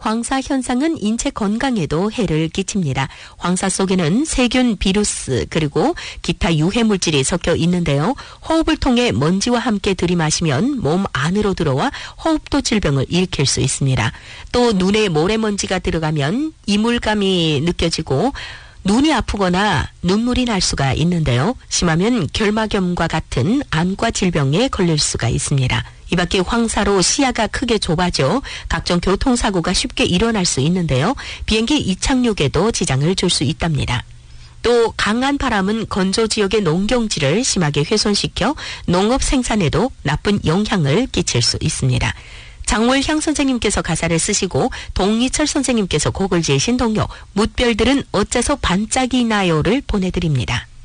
황사 현상은 인체 건강에도 해를 끼칩니다. 황사 속에는 세균, 비루스 그리고 기타 유해 물질이 섞여 있는데요. 호흡을 통해 먼지와 함께 들이마시면 몸 안으로 들어와 호흡도 질병을 일으킬 수 있습니다. 또 눈에 모래먼지가 들어가면 이물감이 느껴지고 눈이 아프거나 눈물이 날 수가 있는데요. 심하면 결막염과 같은 안과 질병에 걸릴 수가 있습니다. 이 밖에 황사로 시야가 크게 좁아져 각종 교통사고가 쉽게 일어날 수 있는데요. 비행기 이착륙에도 지장을 줄 수 있답니다. 또 강한 바람은 건조 지역의 농경지를 심하게 훼손시켜 농업 생산에도 나쁜 영향을 끼칠 수 있습니다. 장월향 선생님께서 가사를 쓰시고 동희철 선생님께서 곡을 지으신 동요 무별들은 어째서 반짝이나요를 보내드립니다.